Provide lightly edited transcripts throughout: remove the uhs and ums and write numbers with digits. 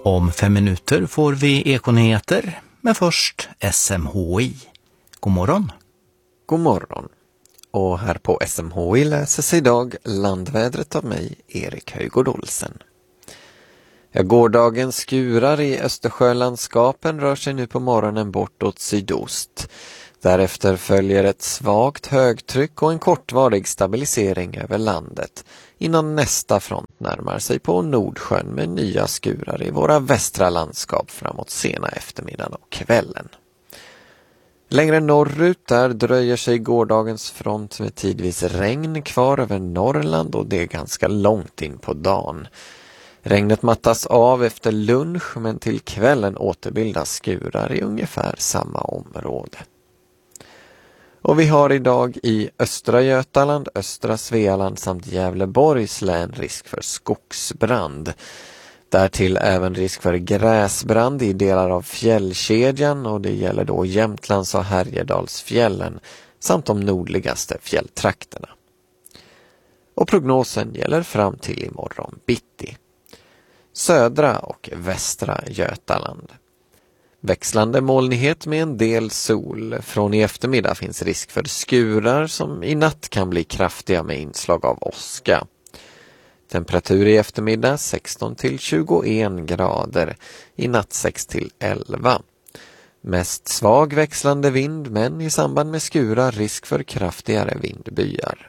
Om 5 minuter får vi Ekonyheter, men först SMHI. God morgon. God morgon. Och här på SMHI läses idag landvädret av mig, Erik Höjgård Olsen. Gårdagens skurar i Östersjölandskapen rör sig nu på morgonen bortåt sydost. Därefter följer ett svagt högtryck och en kortvarig stabilisering över landet innan nästa front närmar sig på Nordsjön med nya skurar i våra västra landskap framåt sena eftermiddagen och kvällen. Längre norrut där dröjer sig gårdagens front med tidvis regn kvar över Norrland och det är ganska långt in på dagen. Regnet mattas av efter lunch men till kvällen återbildas skurar i ungefär samma område. Och vi har idag i östra Götaland, östra Svealand samt Gävleborgs län risk för skogsbrand. Därtill även risk för gräsbrand i delar av fjällkedjan och det gäller då Jämtlands och Härjedalsfjällen samt de nordligaste fjälltrakterna. Och prognosen gäller fram till imorgon bitti. Södra och västra Götaland. Växlande molnighet med en del sol. Från i eftermiddag finns risk för skurar som i natt kan bli kraftiga med inslag av åska. Temperatur i eftermiddag 16 till 21 grader, i natt 6 till 11. Mest svag växlande vind men i samband med skurar risk för kraftigare vindbyar.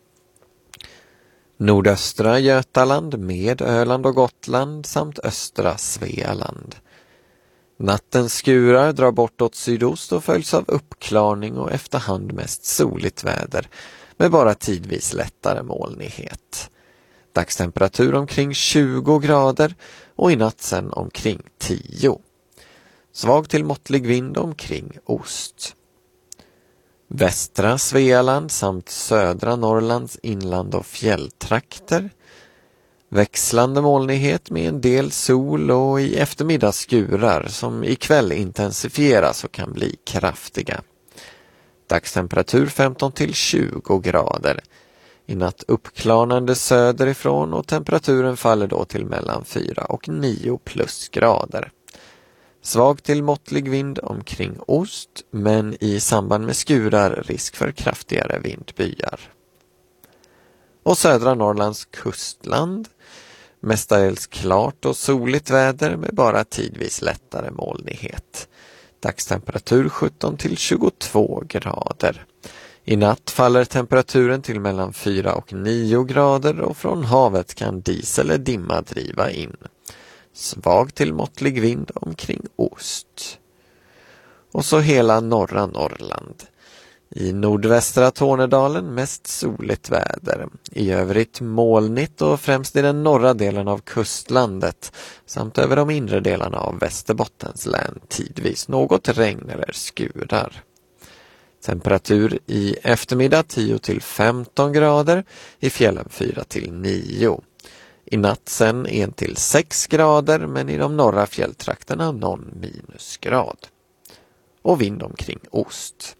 Nordöstra Götaland med Öland och Gotland samt östra Svealand. Nattens skurar drar bortåt sydost och följs av uppklarning och efterhand mest soligt väder med bara tidvis lättare molnighet. Dagstemperatur omkring 20 grader och i natt sen omkring 10. Svag till måttlig vind omkring ost. Västra Svealand samt södra Norrlands inland och fjälltrakter. Växlande molnighet med en del sol och i eftermiddag skurar som ikväll intensifieras och kan bli kraftiga. Dagstemperatur 15 till 20 grader. I natt uppklarnande söderifrån och temperaturen faller då till mellan 4 och 9 plusgrader. Svag till måttlig vind omkring ost men i samband med skurar risk för kraftigare vindbyar. Och södra Norrlands kustland. Mestadels klart och soligt väder med bara tidvis lättare molnighet. Dagstemperatur 17 till 22 grader. I natt faller temperaturen till mellan 4 och 9 grader och från havet kan dis eller dimma driva in. Svag till måttlig vind omkring ost. Och så hela norra Norrland. I nordvästra Tornedalen mest soligt väder. I övrigt molnigt och främst i den norra delen av kustlandet samt över de inre delarna av Västerbottens län tidvis något regn eller skurar. Temperatur i eftermiddag 10 till 15 grader, i fjällen 4 till 9. I natt sen 1 till 6 grader men i de norra fjälltrakterna någon minusgrad. Och vind omkring ost.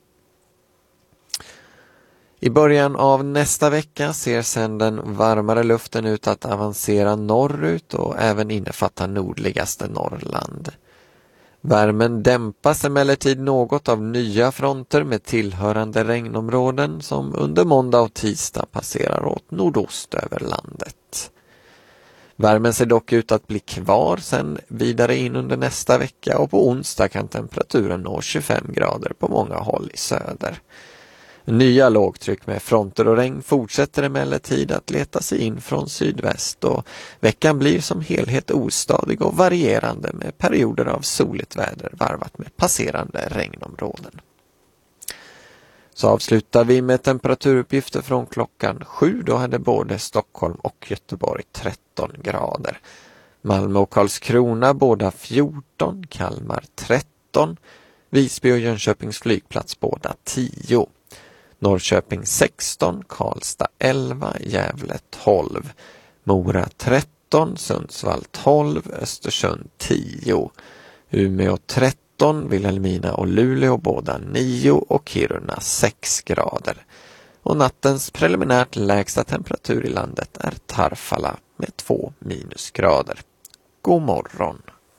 I början av nästa vecka ser sedan den varmare luften ut att avancera norrut och även innefatta nordligaste Norrland. Värmen dämpas emellertid något av nya fronter med tillhörande regnområden som under måndag och tisdag passerar åt nordost över landet. Värmen ser dock ut att bli kvar sen vidare in under nästa vecka och på onsdag kan temperaturen nå 25 grader på många håll i söder. Nya lågtryck med fronter och regn fortsätter emellertid att leta sig in från sydväst och veckan blir som helhet ostadig och varierande med perioder av soligt väder varvat med passerande regnområden. Så avslutar vi med temperaturuppgifter från klockan 7. Då hade både Stockholm och Göteborg 13 grader. Malmö och Karlskrona båda 14, Kalmar 13, Visby och Jönköpings flygplats båda 10. Norrköping 16, Karlstad 11, Gävle 12, Mora 13, Sundsvall 12, Östersund 10, Umeå 13, Vilhelmina och Luleå båda 9 och Kiruna 6 grader. Och nattens preliminärt lägsta temperatur i landet är Tarfala med 2 minusgrader. God morgon!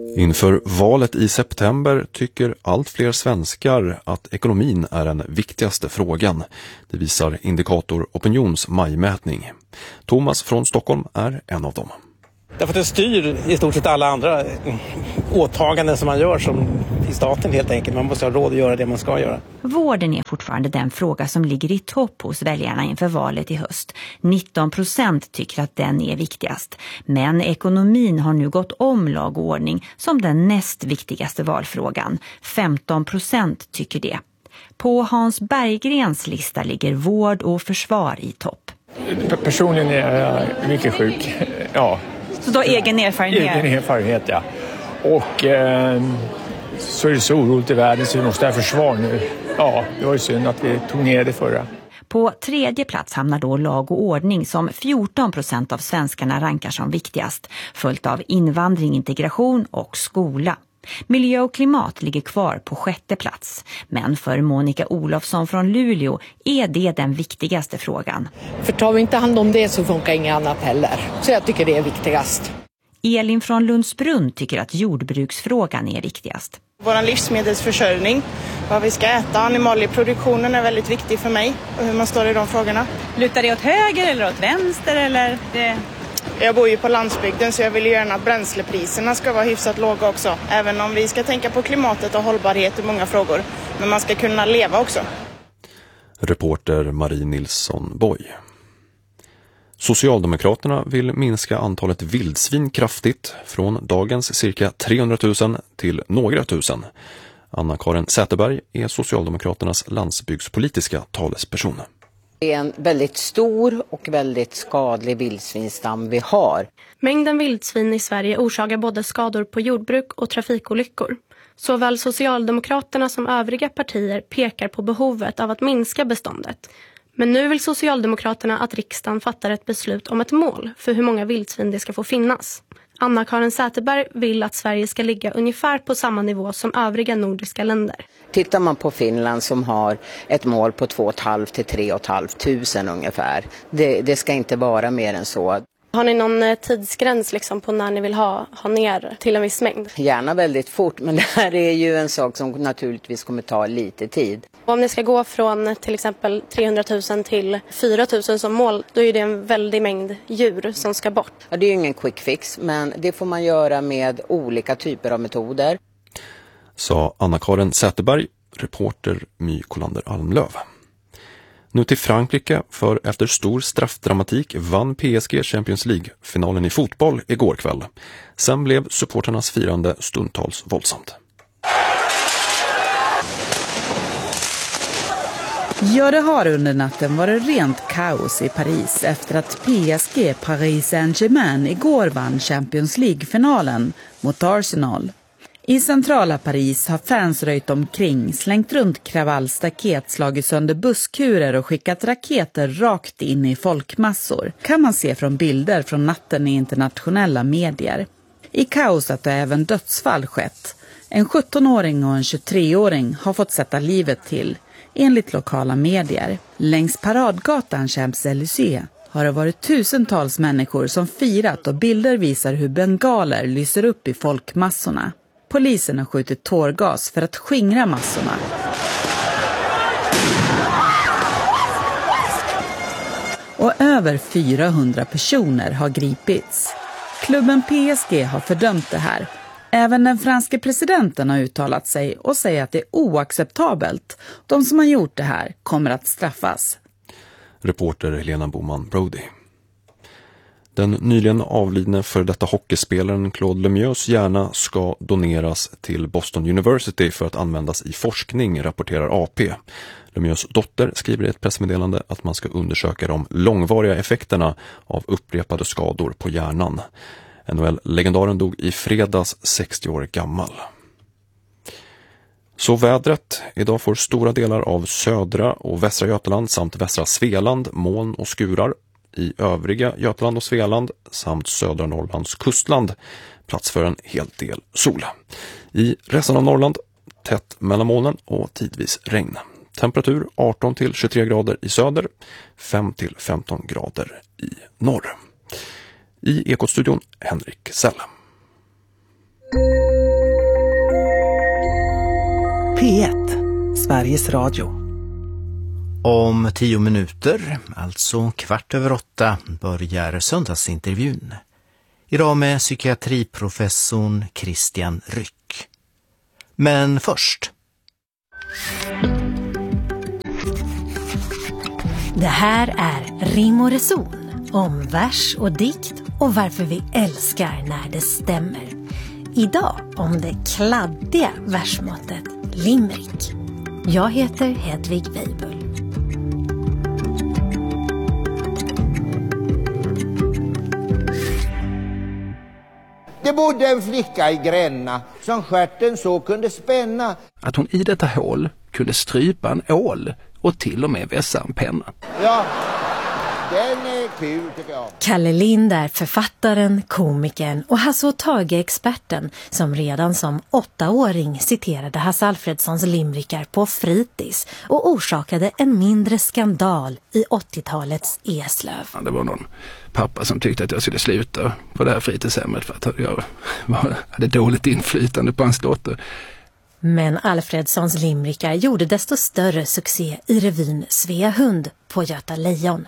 Inför valet i september tycker allt fler svenskar att ekonomin är den viktigaste frågan. Det visar Indikator Opinions majmätning. Thomas från Stockholm är en av dem. Därför att det styr i stort sett alla andra åtaganden som man gör som i staten helt enkelt. Man måste ha råd att göra det man ska göra. Vården är fortfarande den fråga som ligger i topp hos väljarna inför valet i höst. 19% tycker att den är viktigast. Men ekonomin har nu gått om lag och ordning som den näst viktigaste valfrågan. 15% tycker det. På Hans Berggrens lista ligger vård och försvar i topp. Personligen är jag mycket sjuk, ja. Så då egen erfarenhet? Egen erfarenhet, ja. Och så är det så oroligt i världen så vi måste ha försvar nu. Ja, det var ju synd att vi tog ner det förra. På tredje plats hamnar då lag och ordning som 14% av svenskarna rankar som viktigast, följt av invandring, integration och skola. Miljö och klimat ligger kvar på sjätte plats, men för Monica Olofsson från Luleå är det den viktigaste frågan. För tar vi inte hand om det så funkar inget annat heller, så jag tycker det är viktigast. Elin från Lundsbrunn tycker att jordbruksfrågan är viktigast. Vår livsmedelsförsörjning, vad vi ska äta, animalieproduktionen är väldigt viktig för mig och hur man står i de frågorna. Lutar det åt höger eller åt vänster eller det... Jag bor ju på landsbygden så jag vill gärna att bränslepriserna ska vara hyfsat låga också. Även om vi ska tänka på klimatet och hållbarhet i många frågor. Men man ska kunna leva också. Reporter Marie Nilsson Boy. Socialdemokraterna vill minska antalet vildsvin kraftigt från dagens cirka 300 000 till några tusen. Anna-Karin Säterberg är Socialdemokraternas landsbygdspolitiska talesperson. Det är en väldigt stor och väldigt skadlig vildsvinstam vi har. Mängden vildsvin i Sverige orsakar både skador på jordbruk och trafikolyckor. Såväl Socialdemokraterna som övriga partier pekar på behovet av att minska beståndet. Men nu vill Socialdemokraterna att riksdagen fattar ett beslut om ett mål för hur många vildsvin det ska få finnas. Anna-Karin Säterberg vill att Sverige ska ligga ungefär på samma nivå som övriga nordiska länder. Tittar man på Finland som har ett mål på 2 500 till 3 500 ungefär. Det ska inte vara mer än så. Har ni någon tidsgräns liksom på när ni vill ha ner till en viss mängd? Gärna väldigt fort, men det här är ju en sak som naturligtvis kommer ta lite tid. Och om ni ska gå från till exempel 300 000 till 4 000 som mål, då är det en väldig mängd djur som ska bort. Ja, det är ju ingen quick fix, men det får man göra med olika typer av metoder. Sa Anna-Karin Säterberg, reporter My Kolander Almlöv. Nu till Frankrike, för efter stor straffdramatik vann PSG Champions League-finalen i fotboll igår kväll. Sen blev supporternas firande stundtals våldsamt. Ja, det har under natten varit rent kaos i Paris efter att PSG Paris Saint-Germain igår vann Champions League-finalen mot Arsenal. I centrala Paris har fans röjt omkring, slängt runt kravallstaket, slagit sönder busskurer och skickat raketer rakt in i folkmassor. Kan man se från bilder från natten i internationella medier. I kaoset har även dödsfall skett. En 17-åring och en 23-åring har fått sätta livet till, enligt lokala medier. Längs paradgatan Champs-Élysées har det varit tusentals människor som firat och bilder visar hur bengaler lyser upp i folkmassorna. Polisen har skjutit tårgas för att skingra massorna. Och över 400 personer har gripits. Klubben PSG har fördömt det här. Även den franske presidenten har uttalat sig och säger att det är oacceptabelt. De som har gjort det här kommer att straffas. Reporter Helena Boman Brody. Den nyligen avlidne för detta hockeyspelaren Claude Lemieux hjärna ska doneras till Boston University för att användas i forskning, rapporterar AP. Lemieux dotter skriver i ett pressmeddelande att man ska undersöka de långvariga effekterna av upprepade skador på hjärnan. NHL-legendaren dog i fredags 60 år gammal. Så vädret. Idag får stora delar av södra och västra Götaland samt västra Svealand moln och skurar. I övriga Götaland och Svealand samt södra Norrlands kustland plats för en hel del sol. I resten av Norrland tätt mellan molnen och tidvis regn. Temperatur 18 till 23 grader i söder, 5 till 15 grader i norr. I Ekot-studion Henrik Säll. P1, Sveriges Radio. Om 10 minuter, alltså 7:15, börjar söndagsintervjun. Idag med psykiatriprofessorn Christian Ryck. Men först. Det här är Rim och Reson om vers och dikt och varför vi älskar när det stämmer. Idag om det kladdiga versmåttet limerick. Jag heter Hedvig Weibull. Det bodde en flicka i Gränna som stjärten så kunde spänna. Att hon i detta hål kunde strypa en ål och till och med vässa en penna. Ja, den är kul tycker jag. Kalle Lind är författaren, komikern och Hasse och Tage-experten som redan som 8-åring citerade Hasse Alfredsons limerickar på fritids och orsakade en mindre skandal i 80-talets Eslöv. Det var någon pappa som tyckte att jag skulle sluta på det här fritidshemmet för att jag hade dåligt inflytande på hans dotter. Men Alfredsons limerickar gjorde desto större succé i revyn Svea Hund på Göta Lejon.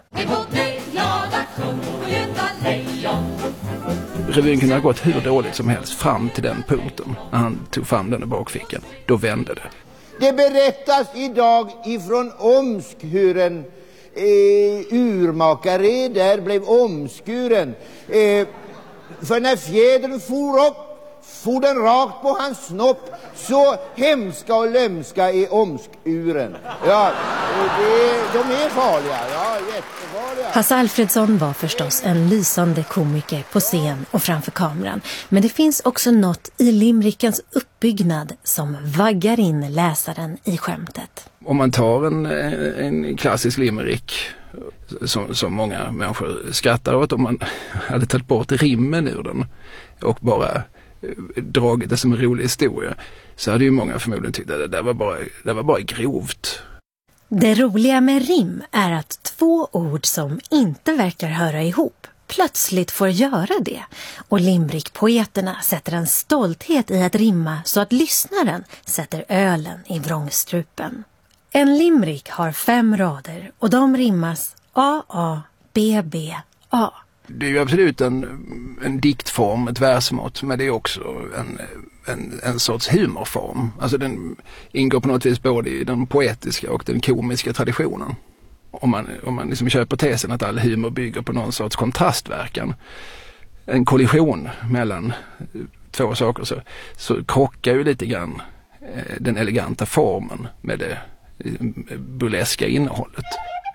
Revyn kunde ha gått hur dåligt som helst fram till den punkten. När han tog fram den i bakfickan, då vände det. Det berättas idag ifrån Omsk hur en urmakare där blev omskuren. För när fjädern for upp, for den rakt på hans snopp, så hemska och lömska är omskuren. Ja, de är farliga, ja, jättefarliga. Hasse Alfredsson var förstås en lysande komiker på scen och framför kameran. Men det finns också något i limerickens uppbyggnad som vaggar in läsaren i skämtet. Om man tar en klassisk limerick som många människor skrattar åt, om man hade tagit bort rimmen ur den och bara dragit det som en rolig historia, så hade ju många förmodligen tyckt att det var bara grovt. Det roliga med rim är att 2 ord som inte verkar höra ihop plötsligt får göra det. Och limerickpoeterna sätter en stolthet i att rimma så att lyssnaren sätter ölen i vrångstrupen. En limerick har 5 rader och de rimmas A, A, B, B, A. Det är ju absolut en diktform, ett versmått, men det är också en sorts humorform. Alltså den ingår på något vis både i den poetiska och den komiska traditionen. Om man liksom köper tesen att all humor bygger på någon sorts kontrastverkan, en kollision mellan 2 saker, så krockar ju lite grann den eleganta formen med det burleska innehållet.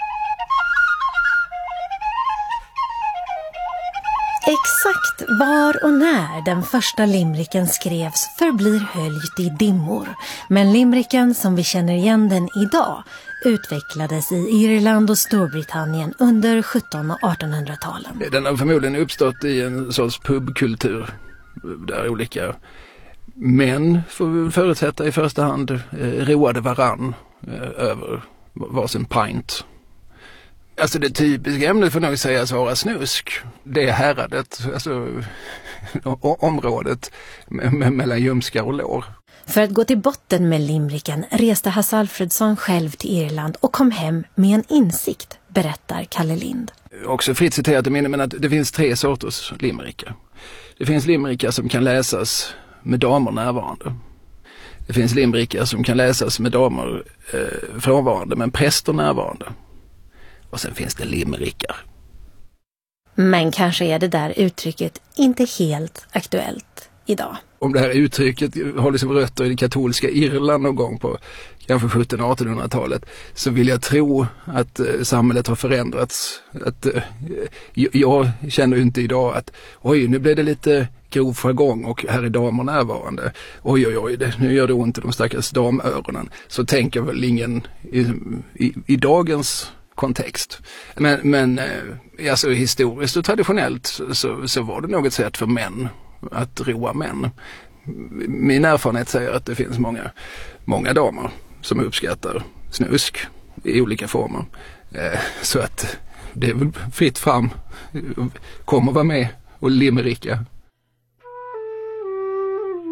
Exakt var och när den första limericken skrevs förblir höljt i dimmor. Men limericken som vi känner igen den idag utvecklades i Irland och Storbritannien under 1700- och 1800-talen. Den har förmodligen uppstått i en sorts pubkultur där olika män, får vi förutsätta i första hand, roade varann över varsin pint. Alltså det typiska ämnet får nog sägas vara snusk. Det är häradet, alltså området mellan ljumskar och lår. För att gå till botten med limericken reste Hasse Alfredsson själv till Irland och kom hem med en insikt, berättar Kalle Lind. Också fritt citerat i minne, men att det finns 3 sorters limerickar. Det finns limerickar som kan läsas med damer närvarande. Det finns limerickar som kan läsas med damer frånvarande men präster närvarande. Och sen finns det limerickar. Men kanske är det där uttrycket inte helt aktuellt idag. Om det här uttrycket har liksom rötter i det katolska Irland någon gång på kanske 1700-1800-talet, så vill jag tro att samhället har förändrats. Att, jag känner inte idag att oj, nu blev det lite grov jargong och här är damer närvarande. Oj, nu gör det ont i de stackars damöronen. Så tänker väl ingen i dagens kontext. Men alltså historiskt och traditionellt så var det något sätt för män att roa män. Min erfarenhet säger att det finns många damer som uppskattar snusk i olika former. Så att det är väl fritt fram. Kom och vara med och limericka.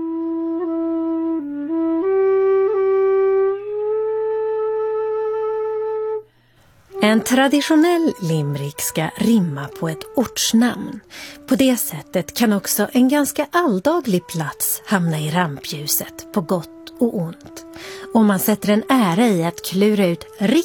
En traditionell limerick ska rimma på ett ortsnamn. På det sättet kan också en ganska alldaglig plats hamna i rampljuset på gott och ont. Och man sätter en ära i att klura ut